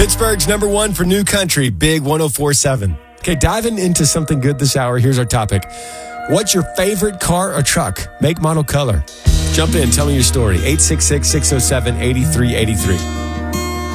Pittsburgh's number one for new country, Big 104.7. Okay, diving into something good this hour. Here's our topic. What's your favorite car or truck? Make, model, color. Jump in. Tell me your story. 866-607-8383.